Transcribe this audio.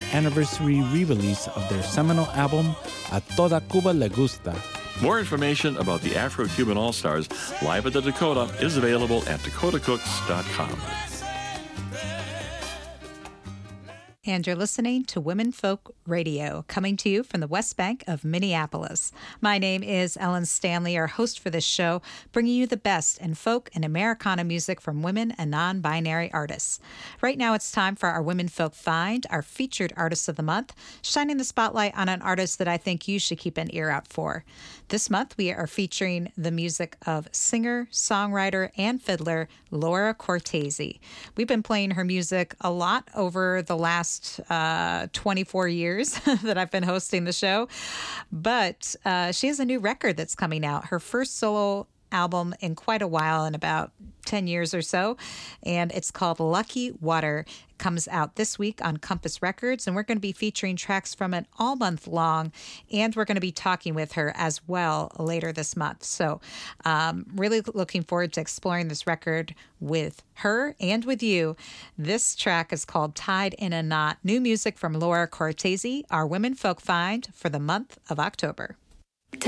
anniversary re-release of their seminal album, A Toda Cuba Le Gusta. More information about the Afro-Cuban All-Stars live at the Dakota is available at dakotacooks.com. And you're listening to Women Folk Radio, coming to you from the West Bank of Minneapolis. My name is Ellen Stanley, our host for this show, bringing you the best in folk and Americana music from women and non-binary artists. Right now it's time for our Women Folk Find, our featured artist of the month, shining the spotlight on an artist that I think you should keep an ear out for. This month we are featuring the music of singer, songwriter, and fiddler Laura Cortese. We've been playing her music a lot over the last 24 years that I've been hosting the show. But she has a new record that's coming out, her first solo album in quite a while, in about 10 years or so. And it's called Lucky Water. It comes out this week on Compass Records. And we're going to be featuring tracks from it all month long. And we're going to be talking with her as well later this month. So really looking forward to exploring this record with her and with you. This track is called Tied in a Knot. New music from Laura Cortese, our Women Folk Find for the month of October.